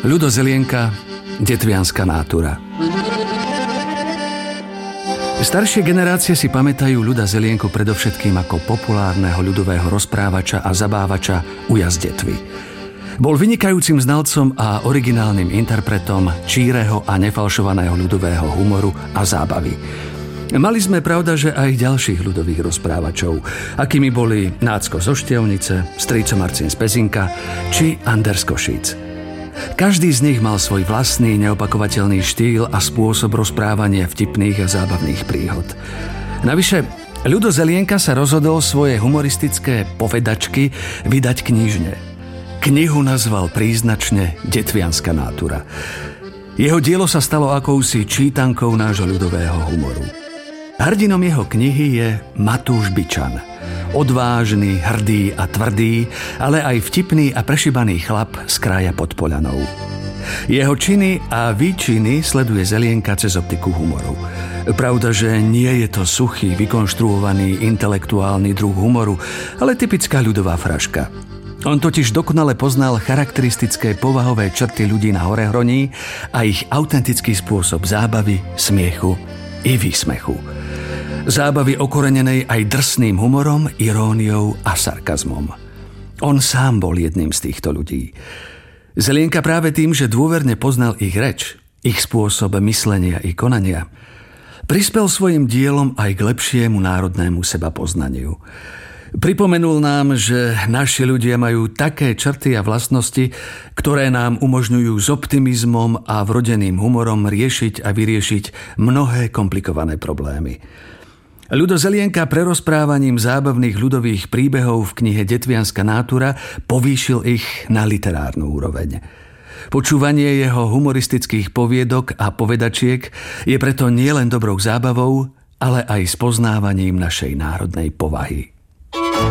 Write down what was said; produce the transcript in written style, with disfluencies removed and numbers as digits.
Ľudo Zelienka, detvianska nátura. Staršie generácie si pamätajú Ľuda Zelienku predovšetkým ako populárneho ľudového rozprávača a zabávača Ujazd detvy. Bol vynikajúcim znalcom a originálnym interpretom číreho a nefalšovaného ľudového humoru a zábavy. Mali sme, pravda, že aj ďalších ľudových rozprávačov, akými boli Nácko zo Štiavnice, strýco Marcin z Pezinka či Anders Košíc. Každý z nich mal svoj vlastný neopakovateľný štýl a spôsob rozprávania vtipných a zábavných príhod. Navyše, Ľudo Zelienka sa rozhodol svoje humoristické povedačky vydať knižne. Knihu nazval príznačne Detvianska nátura. Jeho dielo sa stalo akousi čítankou nášho ľudového humoru. Hrdinom jeho knihy je Matúš Byčan. Odvážny, hrdý a tvrdý, ale aj vtipný a prešibaný chlap z kraja pod Poľanou. Jeho činy a výčiny sleduje Zelienka cez optiku humoru. Pravda, že nie je to suchý, vykonštruovaný, intelektuálny druh humoru, ale typická ľudová fraška. On totiž dokonale poznal charakteristické povahové črty ľudí na Horehroní a ich autentický spôsob zábavy, smiechu i výsmechu. Zábavy okorenenej aj drsným humorom, iróniou a sarkazmom. On sám bol jedným z týchto ľudí. Zelienka práve tým, že dôverne poznal ich reč, ich spôsob myslenia i konania, prispel svojim dielom aj k lepšiemu národnému sebapoznaniu. Pripomenul nám, že naši ľudia majú také črty a vlastnosti, ktoré nám umožňujú s optimizmom a vrodeným humorom riešiť a vyriešiť mnohé komplikované problémy. Ľudo Zelienka prerozprávaním zábavných ľudových príbehov v knihe Detvianska nátura povýšil ich na literárnu úroveň. Počúvanie jeho humoristických poviedok a povedačiek je preto nielen dobrou zábavou, ale aj spoznávaním našej národnej povahy.